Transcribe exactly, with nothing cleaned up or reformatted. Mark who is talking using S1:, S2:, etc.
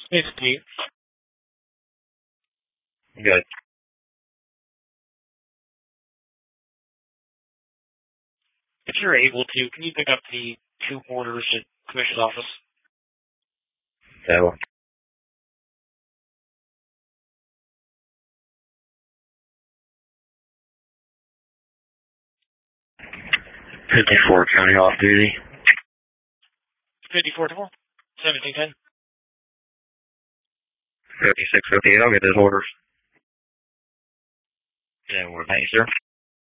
S1: It's Pete.
S2: Good.
S1: If you're able to, can you pick up the two orders at Commissioner's office?
S2: So, fifty-four County off duty.
S1: fifty-four to seventeen ten.
S2: fifty-six fifty-eight, I'll get those orders. Yeah, what about you, sir?